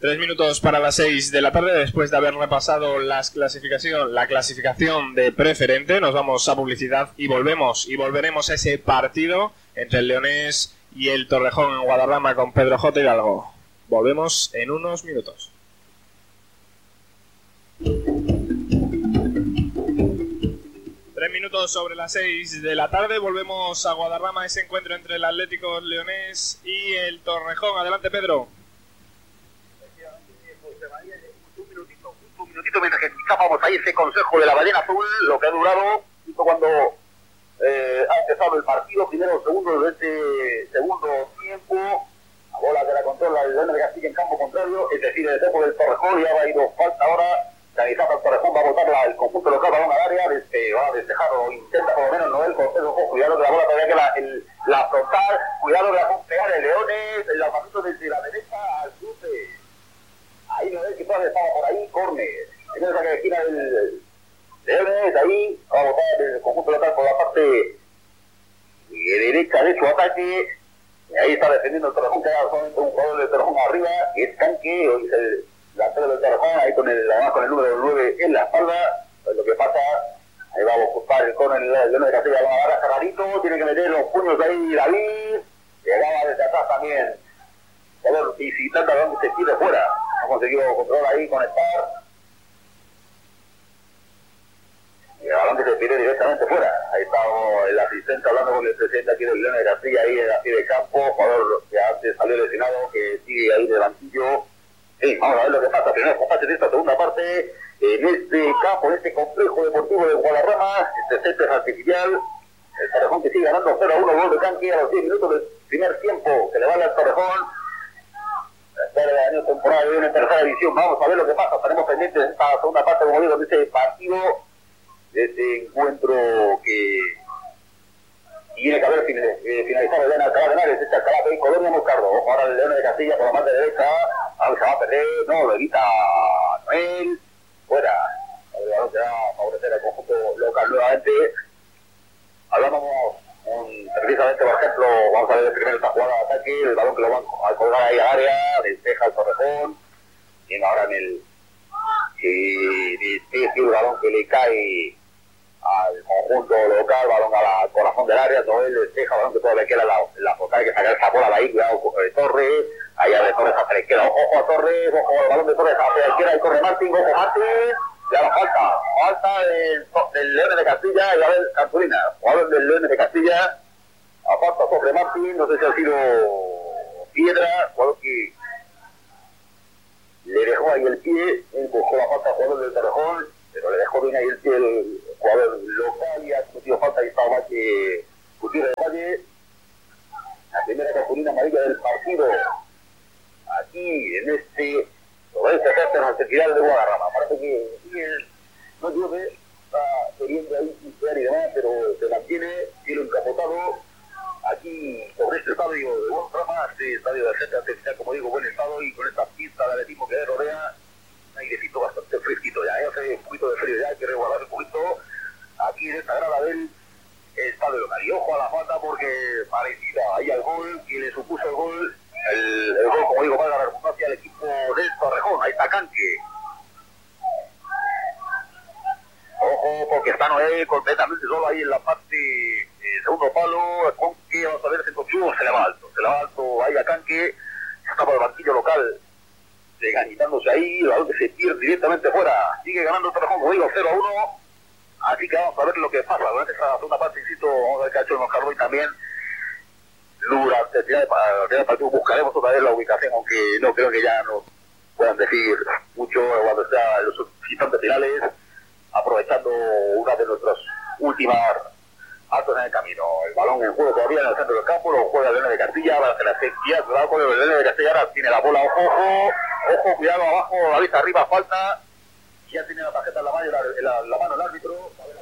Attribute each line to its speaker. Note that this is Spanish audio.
Speaker 1: 3 minutos para las 6 de la tarde, después de haber repasado la clasificación de preferente, nos vamos a publicidad y volveremos a ese partido entre el Leonés y el Torrejón en Guadarrama con Pedro J. Hidalgo. Volvemos en unos minutos. 3 minutos sobre las 6 de la tarde, volvemos a Guadarrama, ese encuentro entre el Atlético Leonés y el Torrejón. Adelante, Pedro.
Speaker 2: Un minutito mientras que escuchábamos ahí ese consejo de la ballena azul, lo que ha durado justo cuando ha empezado el partido, primero segundo de este segundo tiempo. La bola que la controla el León de Castilla en campo contrario, es decir, el equipo del Torrejón, ya va a ir falta ahora. Canizata el Torrejón va a botar el conjunto local, balón al área, va a despejar o intenta por lo menos Noel Cortés. Cuidado que la bola todavía que la frontal, cuidado que la puede pegar el Leones, el lanzamiento desde la derecha al cruce. Ahí Noel que todavía estaba por ahí, córner. En esa que esquina del Leones, ahí va a botar el conjunto local por la parte derecha de su ataque. Y ahí está defendiendo el Torrejón, que hay solamente un jugador del Torrejón arriba, que es Canque, hoy es el delantero del Torrejón, ahí con el número 9 en la espalda. Pues lo que pasa, ahí va a ocupar el córner el León de Castilla, va a agarrar Carrarito, tiene que meter los puños ahí David, llegaba desde atrás también, visitando a donde se tire fuera, ha conseguido controlar ahí, conectar, y el balón que se tire directamente fuera. Ahí está el asistente hablando con el presidente aquí del León de Castilla, ahí en la pie de campo, jugador que antes salió lesionado, que sigue ahí de banquillo. Sí, vamos a ver lo que pasa. Primero comparte de esta segunda parte en este campo, en este complejo deportivo de Guadarrama, este césped artificial. El Torrejón que sigue ganando 0-1, gol de Canque a los 10 minutos del primer tiempo, que le vale al Torrejón. Espera el año temporal de una tercera división. Vamos a ver lo que pasa. Tenemos pendientes esta segunda parte, como digo, de este partido, de este encuentro que tiene que haber finalizado el Alcalá de Henares, este Alcalá de Colonia Moscardo. Ojo ahora el León de Castilla por la parte derecha, ahora se va a perder, no, lo evita Noel, fuera. El balón se va a favorecer al conjunto local nuevamente. Hablábamos precisamente, por ejemplo, vamos a ver primero esta jugada de ataque, el balón que lo van a colgar ahí al área, despeja el Torrejón, tiene ahora en el el balón que le cae al conjunto local, balón al corazón del área, Noel despeja, balón que todavía queda la foca, hay que sacar esa bola de ahí, cuidado Torres, allá de Torres hacia la izquierda, ojo a Torres, ojo al balón de Torres hacia la izquierda, y corre Martín, ojo Martín, ya la falta del León de Castilla, y a ver Cartulina, jugador del León de Castilla, aparta sobre Martín, no sé si ha sido Piedra, jugador que le dejó ahí el pie, él buscó la falta al jugador del Torrejón, pero le dejó bien ahí el pie el jugador local y ha cometido falta y estaba más que Gutiérrez de Valle. La primera cartulina amarilla del partido aquí en este césped artificial de Guadarrama. Parece que no llueve, está queriendo ahí limpiar y demás, pero se mantiene cielo encapotado aquí sobre este estadio de Guadarrama, este estadio de césped artificial, como digo, buen estado, y con esta pista de atletismo que le rodea, un airecito bastante fresquito, ya hace un poquito de frío, ya hay que resguardar un poquito aquí en esta grada del estadio local. Y ojo a la falta porque parecida ahí al gol, que le supuso el gol, el gol, como digo, para la redundancia al equipo del Torrejón. Ahí está Canque. Ojo, porque está Noé completamente solo ahí en la parte segundo palo, con que vamos a ver si se le va alto ahí a Canque, está por el banquillo local, ganitándose ahí, el balón que se pierde directamente fuera, sigue ganando el Torrejón, como digo, 0-1, así que vamos a ver lo que pasa durante esta segunda parte, insisto, vamos a ver qué ha hecho el Moscardo y también durante el final del partido buscaremos otra vez la ubicación, aunque no creo que ya nos puedan decir mucho cuando sea en los instantes finales, aprovechando una de nuestras últimas actos en el camino. El balón en juego todavía en el centro del campo, lo juega el León de Castilla, ahora se la sequía, cuidado con el León de Castilla, ahora tiene la bola, ojo, cuidado abajo, la vista arriba, falta, ya tiene la tarjeta en la mano el árbitro, a ver